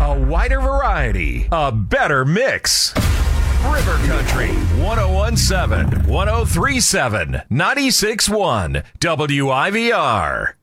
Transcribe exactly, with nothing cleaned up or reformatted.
A wider variety, a better mix. River Country, one oh one point seven, one oh three point seven, ninety-six point one, W I V R.